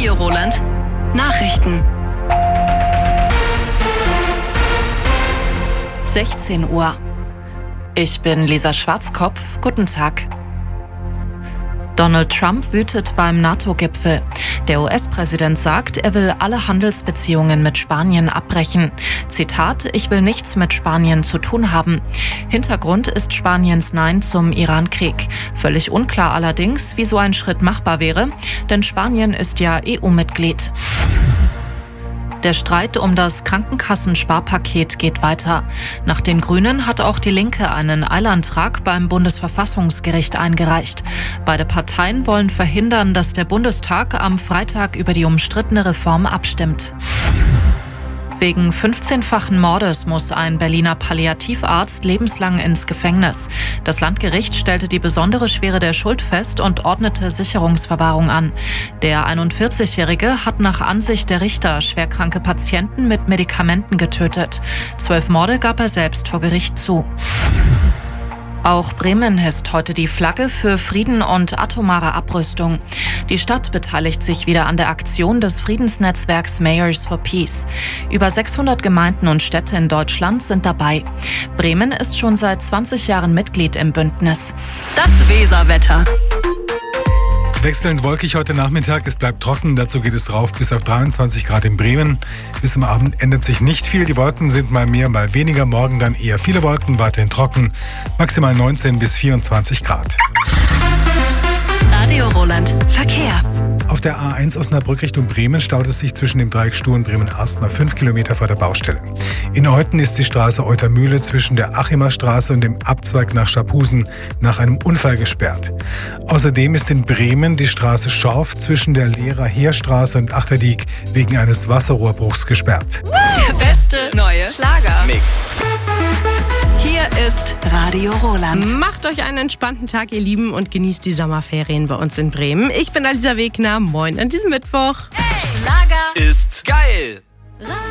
Radio Roland. Nachrichten. 16 Uhr. Ich bin Lisa Schwarzkopf. Guten Tag. Donald Trump wütet beim NATO-Gipfel. Der US-Präsident sagt, er will alle Handelsbeziehungen mit Spanien abbrechen. Zitat: Ich will nichts mit Spanien zu tun haben. Hintergrund ist Spaniens Nein zum Iran-Krieg. Völlig unklar allerdings, wie so ein Schritt machbar wäre, denn Spanien ist ja EU-Mitglied. Der Streit um das Krankenkassensparpaket geht weiter. Nach den Grünen hat auch die Linke einen Eilantrag beim Bundesverfassungsgericht eingereicht. Beide Parteien wollen verhindern, dass der Bundestag am Freitag über die umstrittene Reform abstimmt. Wegen 15-fachen Mordes muss ein Berliner Palliativarzt lebenslang ins Gefängnis. Das Landgericht stellte die besondere Schwere der Schuld fest und ordnete Sicherungsverwahrung an. Der 41-Jährige hat nach Ansicht der Richter schwerkranke Patienten mit Medikamenten getötet. 12 Morde gab er selbst vor Gericht zu. Auch Bremen hisst heute die Flagge für Frieden und atomare Abrüstung. Die Stadt beteiligt sich wieder an der Aktion des Friedensnetzwerks Mayors for Peace. Über 600 Gemeinden und Städte in Deutschland sind dabei. Bremen ist schon seit 20 Jahren Mitglied im Bündnis. Das Weserwetter. Wechselnd wolkig heute Nachmittag, es bleibt trocken, dazu geht es rauf bis auf 23 Grad in Bremen. Bis zum Abend ändert sich nicht viel, die Wolken sind mal mehr, mal weniger, morgen dann eher viele Wolken, weiterhin trocken, maximal 19 bis 24 Grad. Radio Roland. Verkehr. Auf der A1 Osnabrück Richtung Bremen staut es sich zwischen dem Dreieck Stuhr und Bremen-Astner 5 Kilometer vor der Baustelle. In Euthen ist die Straße Eutermühle zwischen der Achimer Straße und dem Abzweig nach Scharphusen nach einem Unfall gesperrt. Außerdem ist in Bremen die Straße Schorf zwischen der Lehrer Heerstraße und Achterdiek wegen eines Wasserrohrbruchs gesperrt. Der beste neue Schlager-Mix. Hier ist Radio Roland. Macht euch einen entspannten Tag, ihr Lieben, und genießt die Sommerferien bei uns in Bremen. Ich bin Alisa Wegner. Moin an diesem Mittwoch. Schlager ist geil.